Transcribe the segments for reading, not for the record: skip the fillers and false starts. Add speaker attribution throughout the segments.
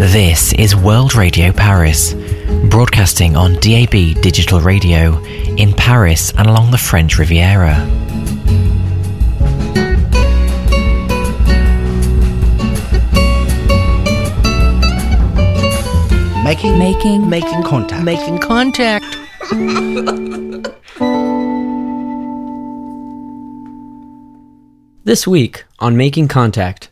Speaker 1: This is World Radio Paris, broadcasting on DAB digital radio in Paris and along the French Riviera.
Speaker 2: Making contact.
Speaker 3: This week on Making Contact.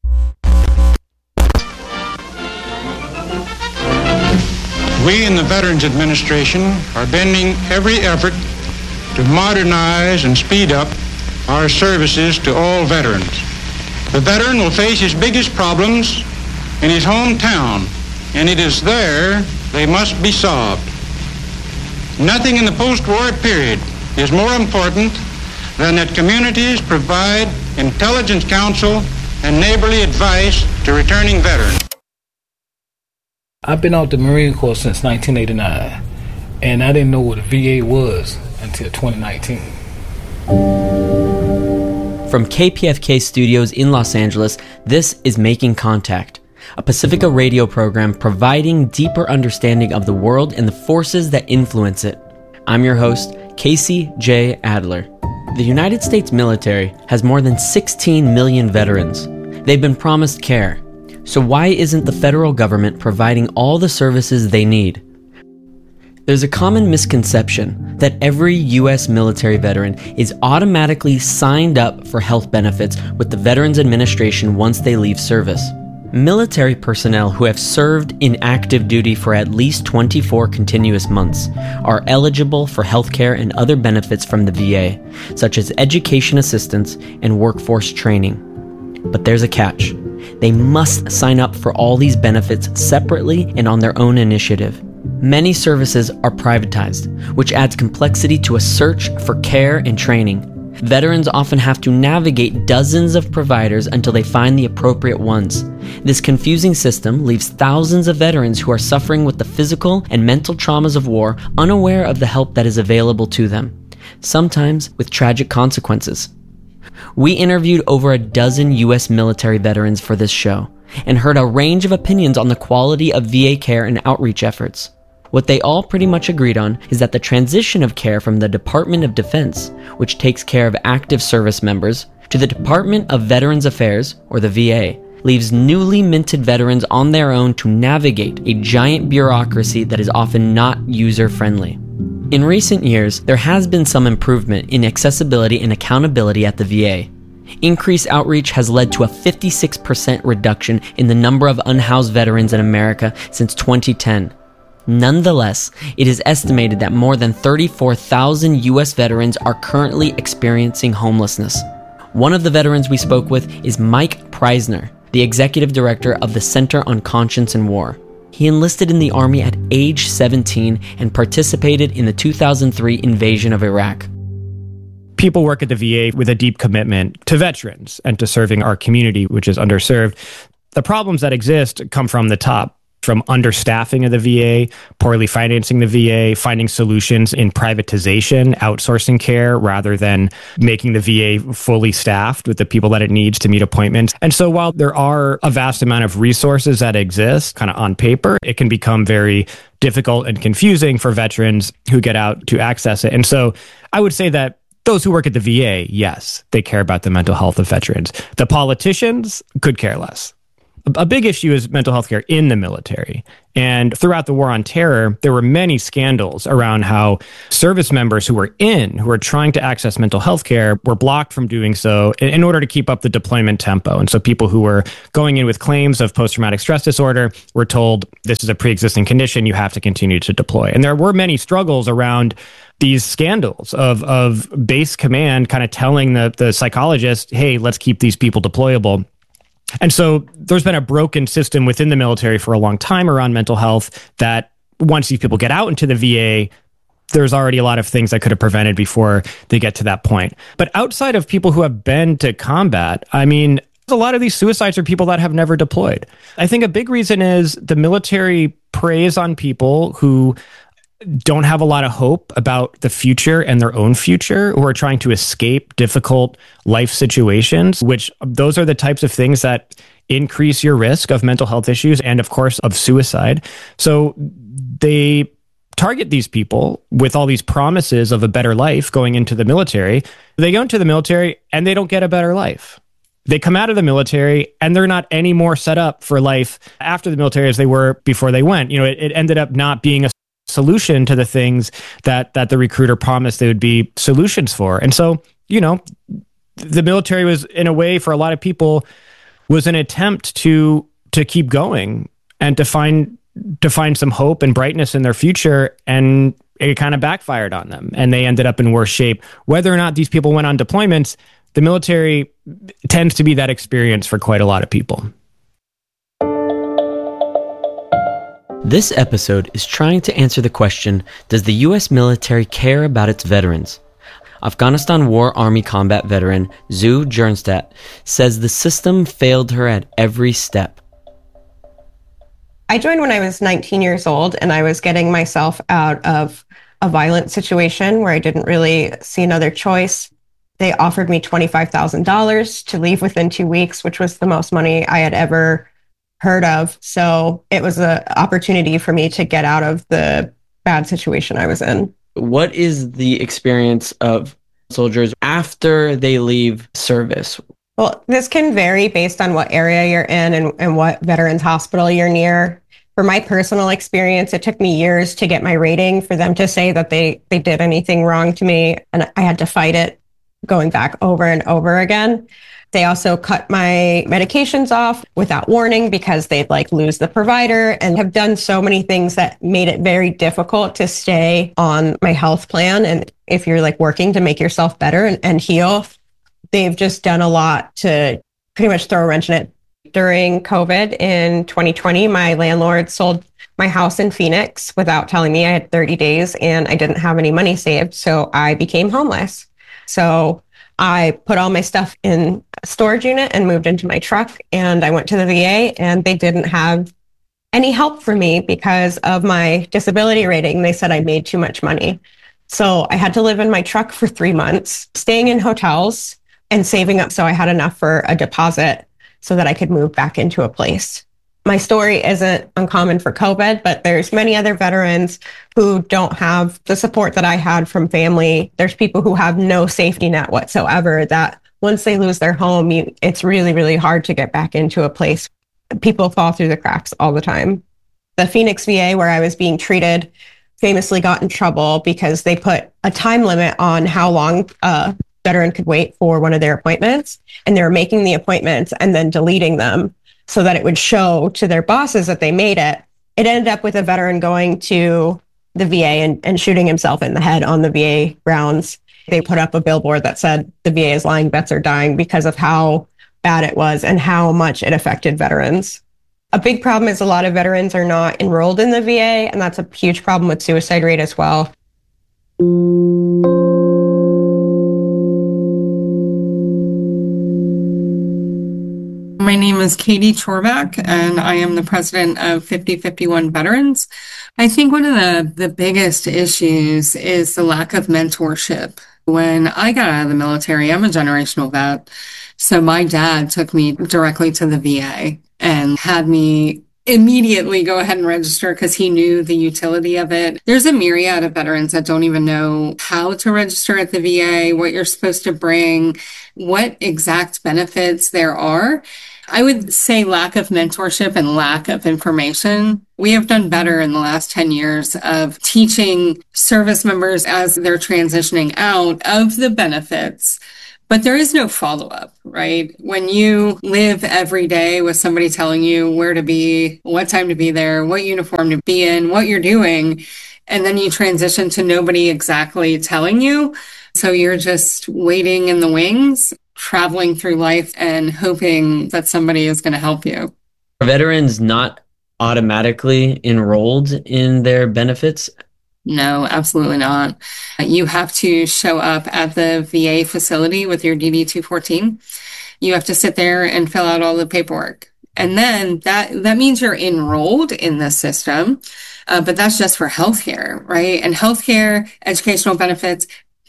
Speaker 4: We in the Veterans Administration are bending every effort to modernize and speed up our services to all veterans. The veteran will face his biggest problems in his hometown, and it is there they must be solved. Nothing in the post-war period is more important than that communities provide intelligence counsel and neighborly advice to returning veterans.
Speaker 5: I've been out the Marine Corps since 1989, and I didn't know what a VA was until 2019.
Speaker 3: From KPFK Studios in Los Angeles, this is Making Contact, a Pacifica radio program providing deeper understanding of the world and the forces that influence it. I'm your host, Casey J. Adler. The United States military has more than 16 million veterans. They've been promised care. So why isn't the federal government providing all the services they need? There's a common misconception that every U.S. military veteran is automatically signed up for health benefits with the Veterans Administration once they leave service. Military personnel who have served in active duty for at least 24 continuous months are eligible for health care and other benefits from the VA, such as education assistance and workforce training. But there's a catch. They must sign up for all these benefits separately and on their own initiative. Many services are privatized, which adds complexity to a search for care and training. Veterans often have to navigate dozens of providers until they find the appropriate ones. This confusing system leaves thousands of veterans who are suffering with the physical and mental traumas of war unaware of the help that is available to them, sometimes with tragic consequences. We interviewed over a dozen U.S. military veterans for this show and heard a range of opinions on the quality of VA care and outreach efforts. What they all pretty much agreed on is that the transition of care from the Department of Defense, which takes care of active service members, to the Department of Veterans Affairs, or the VA, leaves newly minted veterans on their own to navigate a giant bureaucracy that is often not user-friendly. In recent years, there has been some improvement in accessibility and accountability at the VA. Increased outreach has led to a 56% reduction in the number of unhoused veterans in America since 2010. Nonetheless, it is estimated that more than 34,000 U.S. veterans are currently experiencing homelessness. One of the veterans we spoke with is Mike Preisner, the executive director of the Center on Conscience and War. He enlisted in the Army at age 17 and participated in the 2003 invasion of Iraq.
Speaker 6: People work at the VA with a deep commitment to veterans and to serving our community, which is underserved. The problems that exist come from the top, from understaffing of the VA, poorly financing the VA, finding solutions in privatization, outsourcing care, rather than making the VA fully staffed with the people that it needs to meet appointments. And so while there are a vast amount of resources that exist kind of on paper, it can become very difficult and confusing for veterans who get out to access it. And so I would say that those who work at the VA, yes, they care about the mental health of veterans. The politicians could care less. A big issue is mental health care in the military. And throughout the War on Terror, there were many scandals around how service members who were trying to access mental health care were blocked from doing so in order to keep up the deployment tempo. And so people who were going in with claims of post-traumatic stress disorder were told, this is a pre-existing condition, you have to continue to deploy. And there were many struggles around these scandals of base command kind of telling the psychologist, hey, let's keep these people deployable. And so there's been a broken system within the military for a long time around mental health that once these people get out into the VA, there's already a lot of things that could have prevented before they get to that point. But outside of people who have been to combat, I mean, a lot of these suicides are people that have never deployed. I think a big reason is the military preys on people who don't have a lot of hope about the future and their own future, who are trying to escape difficult life situations, which those are the types of things that increase your risk of mental health issues and, of course, of suicide. So they target these people with all these promises of a better life going into the military. They go into the military and they don't get a better life. They come out of the military and they're not any more set up for life after the military as they were before they went. It ended up not being a solution to the things that the recruiter promised they would be solutions for. And so, the military was, in a way, for a lot of people, was an attempt to keep going and to find some hope and brightness in their future, and it kind of backfired on them, and they ended up in worse shape. Whether or not these people went on deployments, the military tends to be that experience for quite a lot of people.
Speaker 3: This episode is trying to answer the question, does the U.S. military care about its veterans? Afghanistan War Army combat veteran Zu Jernstadt says the system failed her at every step.
Speaker 7: I joined when I was 19 years old, and I was getting myself out of a violent situation where I didn't really see another choice. They offered me $25,000 to leave within 2 weeks, which was the most money I had ever heard of. So it was an opportunity for me to get out of the bad situation I was in.
Speaker 3: What is the experience of soldiers after they leave service?
Speaker 7: Well, this can vary based on what area you're in and what veterans hospital you're near. For my personal experience, it took me years to get my rating for them to say that they did anything wrong to me, and I had to fight it going back over and over again. They also cut my medications off without warning because they'd lose the provider, and have done so many things that made it very difficult to stay on my health plan. And if you're working to make yourself better and heal, they've just done a lot to pretty much throw a wrench in it. During COVID in 2020, my landlord sold my house in Phoenix without telling me. I had 30 days and I didn't have any money saved, so I became homeless. So I put all my stuff in a storage unit and moved into my truck, and I went to the VA, and they didn't have any help for me because of my disability rating. They said I made too much money. So I had to live in my truck for 3 months, staying in hotels and saving up so I had enough for a deposit so that I could move back into a place. My story isn't uncommon for COVID, but there's many other veterans who don't have the support that I had from family. There's people who have no safety net whatsoever, that once they lose their home, it's really, really hard to get back into a place. People fall through the cracks all the time. The Phoenix VA, where I was being treated, famously got in trouble because they put a time limit on how long a veteran could wait for one of their appointments. And they were making the appointments and then deleting them so that it would show to their bosses that they made it. It ended up with a veteran going to the VA and shooting himself in the head on the VA grounds. They put up a billboard that said the VA is lying, vets are dying, because of how bad it was and how much it affected veterans. A big problem is a lot of veterans are not enrolled in the VA, and that's a huge problem with suicide rate as well.
Speaker 8: My name is Katie Chorback, and I am the president of 5051 Veterans. I think one of the biggest issues is the lack of mentorship. When I got out of the military, I'm a generational vet. So my dad took me directly to the VA and had me immediately go ahead and register because he knew the utility of it. There's a myriad of veterans that don't even know how to register at the VA, what you're supposed to bring, what exact benefits there are. I would say lack of mentorship and lack of information. We have done better in the last 10 years of teaching service members as they're transitioning out of the benefits. But there is no follow-up, right? When you live every day with somebody telling you where to be, what time to be there, what uniform to be in, what you're doing, and then you transition to nobody exactly telling you. So you're just waiting in the wings, traveling through life and hoping that somebody is going to help you.
Speaker 3: Are veterans not automatically enrolled in their benefits?
Speaker 8: No, absolutely not. You have to show up at the VA facility with your DD-214. You have to sit there and fill out all the paperwork. And then that means you're enrolled in the system, but that's just for healthcare, right? And healthcare, educational benefits,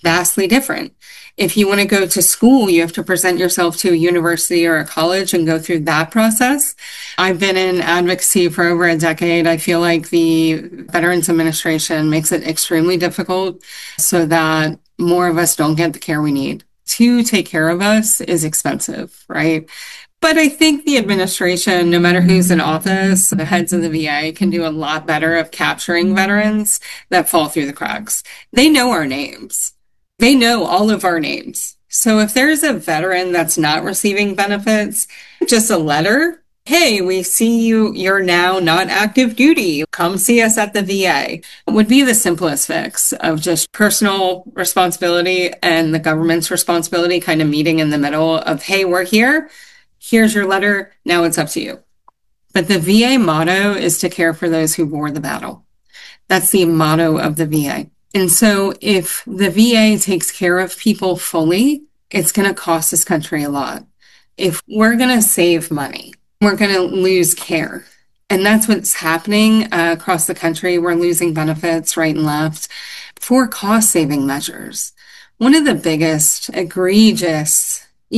Speaker 8: vastly different. If you want to go to school, you have to present yourself to a university or a college and go through that process. I've been in advocacy for over a decade. I feel like the Veterans Administration makes it extremely difficult so that more of us don't get the care we need. To take care of us is expensive, right? But I think the administration, no matter who's in office, the heads of the VA can do a lot better of capturing veterans that fall through the cracks. They know our names. They know all of our names. So if there's a veteran that's not receiving benefits, just a letter, hey, we see you're now not active duty. Come see us at the VA would be the simplest fix of just personal responsibility and the government's responsibility kind of meeting in the middle of, hey, we're here. Here's your letter. Now it's up to you. But the VA motto is to care for those who bore the battle. That's the motto of the VA. And so if the VA takes care of people fully, it's going to cost this country a lot. If we're going to save money, we're going to lose care. And that's what's happening across the country. We're losing benefits right and left for cost-saving measures. One of the biggest egregious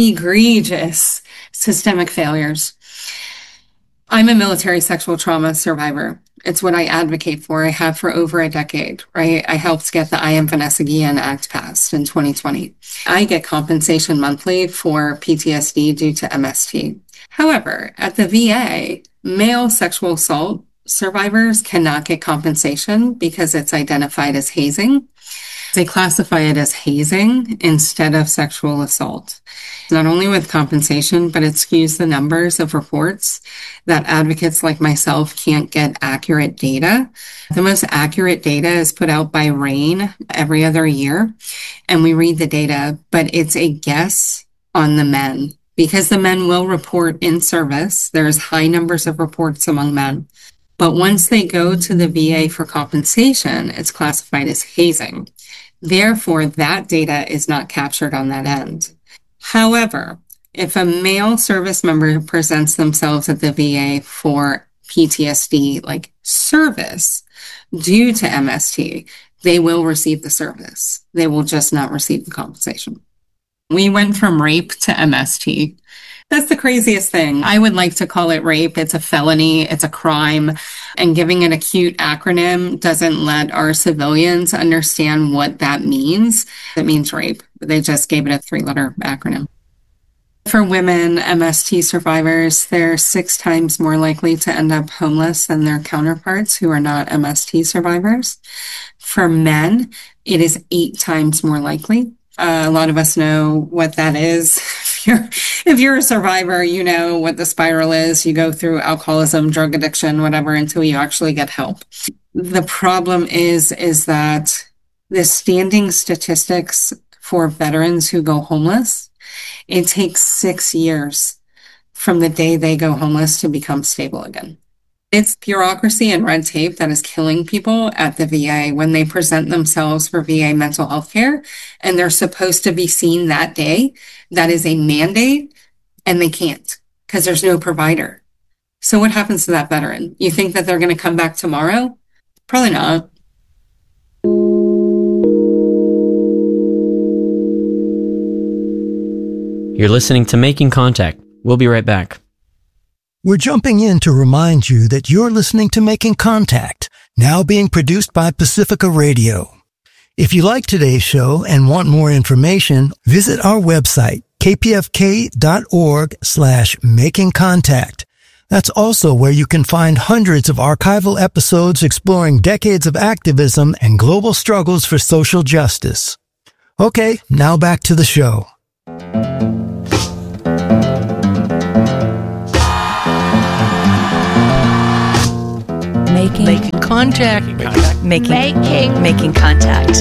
Speaker 8: systemic failures. I'm a military sexual trauma survivor. It's what I advocate for. I have for over a decade, right? I helped get the I Am Vanessa Guillen Act passed in 2020. I get compensation monthly for PTSD due to MST. However, at the VA, male sexual assault survivors cannot get compensation because it's identified as hazing. They classify it as hazing instead of sexual assault. Not only with compensation, but it skews the numbers of reports that advocates like myself can't get accurate data. The most accurate data is put out by RAINN every other year, and we read the data, but it's a guess on the men because the men will report in service. There's high numbers of reports among men. But once they go to the VA for compensation, it's classified as hazing. Therefore, that data is not captured on that end. However, if a male service member presents themselves at the VA for PTSD, like service, due to MST, they will receive the service. They will just not receive the compensation. We went from rape to MST. That's the craziest thing. I would like to call it rape. It's a felony. It's a crime. And giving it a cute acronym doesn't let our civilians understand what that means. It means rape. They just gave it a 3-letter acronym. For women, MST survivors, they're 6 times more likely to end up homeless than their counterparts who are not MST survivors. For men, it is 8 times more likely. A lot of us know what that is. If you're a survivor, you know what the spiral is. You go through alcoholism, drug addiction, whatever, until you actually get help. The problem is that the standing statistics for veterans who go homeless, it takes 6 years from the day they go homeless to become stable again. It's bureaucracy and red tape that is killing people at the VA when they present themselves for VA mental health care and they're supposed to be seen that day. That is a mandate and they can't because there's no provider. So what happens to that veteran? You think that they're going to come back tomorrow? Probably not.
Speaker 3: You're listening to Making Contact. We'll be right back.
Speaker 9: We're jumping in to remind you that you're listening to Making Contact, now being produced by Pacifica Radio. If you like today's show and want more information, visit our website, kpfk.org/makingcontact. That's also where you can find hundreds of archival episodes exploring decades of activism and global struggles for social justice. Okay, now back to the show.
Speaker 2: Making contact.
Speaker 10: Making contact.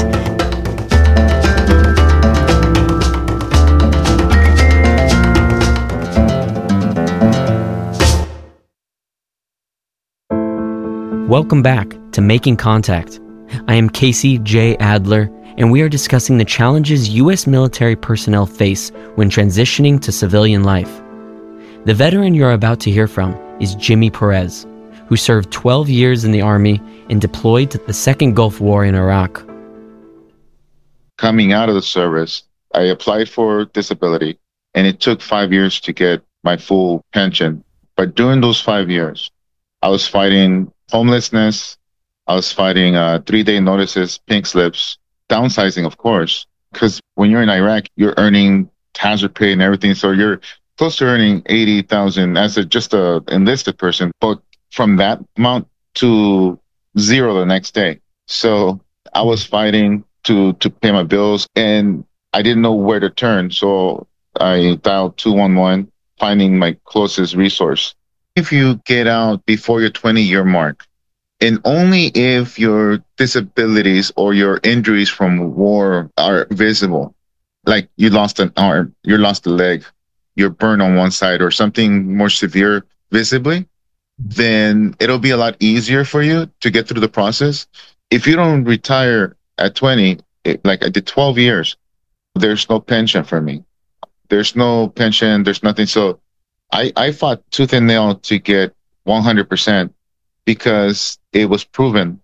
Speaker 3: Welcome back to Making Contact. I am Casey J. Adler, and we are discussing the challenges U.S. military personnel face when transitioning to civilian life. The veteran you're about to hear from is Jimmy Perez, who served 12 years in the Army and deployed to the Second Gulf War in Iraq.
Speaker 11: coming out of the service, I applied for disability, and it took 5 years to get my full pension. But during those 5 years, I was fighting homelessness. I was fighting 3-day notices, pink slips, downsizing, of course, because when you're in Iraq, you're earning hazard pay and everything. So you're close to earning $80,000 as just a enlisted person, but from that amount to zero the next day. So I was fighting to pay my bills, and I didn't know where to turn. So I dialed 211, finding my closest resource. If you get out before your 20-year mark, and only if your disabilities or your injuries from war are visible, like you lost an arm, you lost a leg, you're burned on one side, or something more severe visibly, then it'll be a lot easier for you to get through the process. If you don't retire at 20, like I did 12 years, there's no pension for me. There's no pension, there's nothing. So I fought tooth and nail to get 100% because it was proven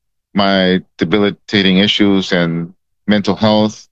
Speaker 11: my debilitating issues and mental health,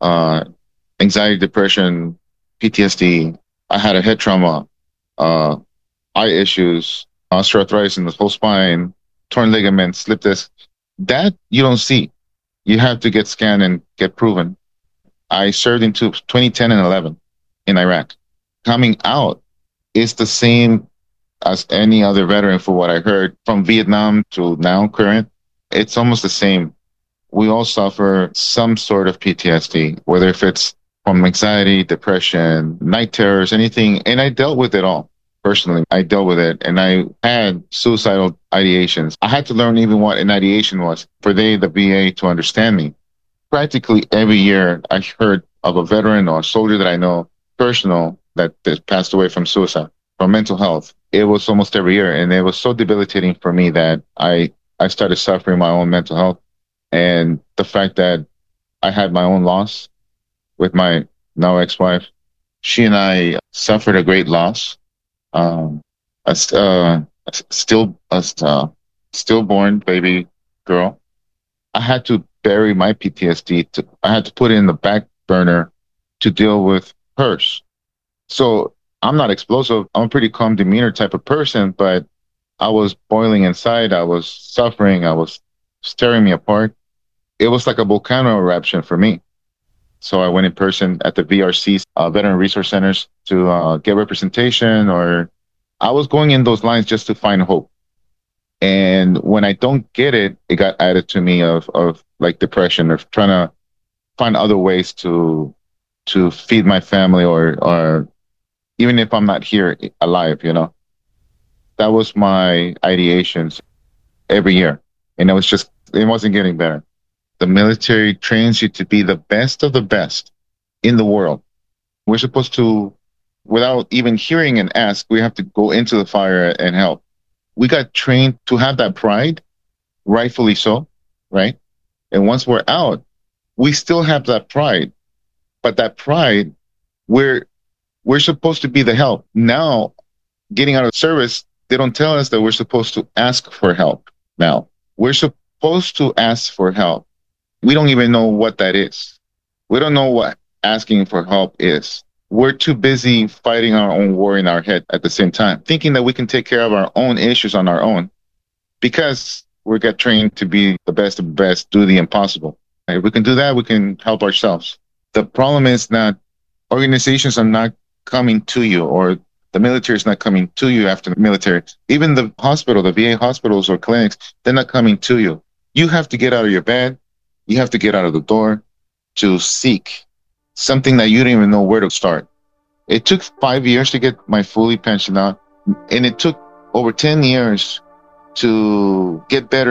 Speaker 11: anxiety, depression, PTSD. I had a head trauma, eye issues, osteoarthritis in the whole spine, torn ligaments, slip disc. That you don't see. You have to get scanned and get proven. I served in 2010 and 11 in Iraq. Coming out is the same as any other veteran, for what I heard, from Vietnam to now current. It's almost the same. We all suffer some sort of PTSD, whether if it's from anxiety, depression, night terrors, anything. And I dealt with it all. Personally, I dealt with it, and I had suicidal ideations. I had to learn even what an ideation was for the VA to understand me. Practically every year, I heard of a veteran or a soldier that I know, personal, that passed away from suicide, from mental health. It was almost every year, and it was so debilitating for me that I started suffering my own mental health. And the fact that I had my own loss with my now ex-wife, she and I suffered a great loss. A stillborn baby girl. I had to bury my PTSD. I had to put it in the back burner to deal with hers. So I'm not explosive. I'm a pretty calm demeanor type of person, but I was boiling inside. I was suffering. I was tearing me apart. It was like a volcano eruption for me. So I went in person at the VRCs, Veteran Resource Centers, to get representation, or I was going in those lines just to find hope. And when I don't get it, it got added to me of like depression, or trying to find other ways to feed my family, or even if I'm not here alive, you know. That was my ideations every year. And it wasn't getting better. The military trains you to be the best of the best in the world. We're supposed to, without even hearing an ask, we have to go into the fire and help. We got trained to have that pride, rightfully so, right? And once we're out, we still have that pride. But that pride, we're supposed to be the help. Now, getting out of service, they don't tell us that we're supposed to ask for help now. We're supposed to ask for help. We don't even know what that is. We don't know what asking for help is. We're too busy fighting our own war in our head at the same time, thinking that we can take care of our own issues on our own, because we got trained to be the best of the best, do the impossible. If we can do that, we can help ourselves. The problem is that organizations are not coming to you, or the military is not coming to you after the military. Even the hospital, the VA hospitals or clinics, they're not coming to you. You have to get out of your bed. You have to get out of the door to seek something that you don't even know where to start. It took 5 years to get my fully pension out, and it took over 10 years to get better